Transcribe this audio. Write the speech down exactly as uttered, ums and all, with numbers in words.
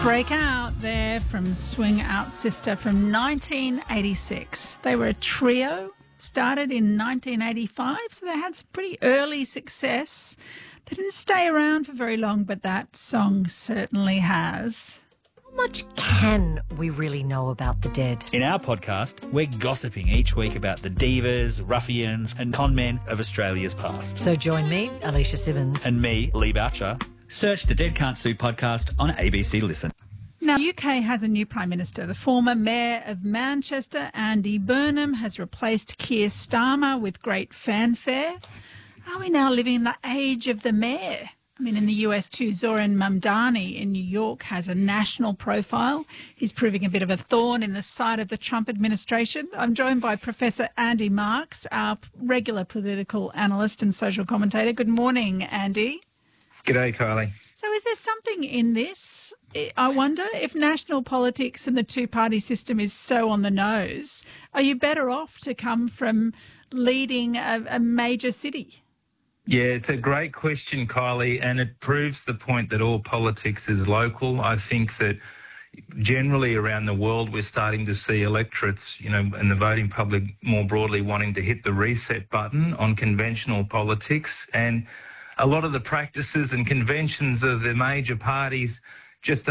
Break Out there from Swing Out Sister from nineteen eighty-six. They were a trio, started in nineteen eighty-five, so they had some pretty early success. They didn't stay around for very long, but that song certainly has. How much can we really know about the Dead? In our podcast, we're gossiping each week about the divas, ruffians and conmen of Australia's past. So join me, Alicia Simmons. And me, Lee Boucher. Search the Dead Can't Sue podcast on A B C Listen. Now, U K has a new Prime Minister. The former Mayor of Manchester, Andy Burnham, has replaced Keir Starmer with great fanfare. Are we now living in the age of the mayor? I mean, in the U S too, Zoran Mamdani in New York has a national profile. He's proving a bit of a thorn in the side of the Trump administration. I'm joined by Professor Andy Marks, our regular political analyst and social commentator. Good morning, Andy. G'day, Kylie. So is there something in this? I wonder if national politics and the two-party system is so on the nose, are you better off to come from leading a, a major city? Yeah, it's a great question, Kylie, and it proves the point that all politics is local. I think that generally around the world we're starting to see electorates, you know, and the voting public more broadly wanting to hit the reset button on conventional politics, and a lot of the practices and conventions of the major parties just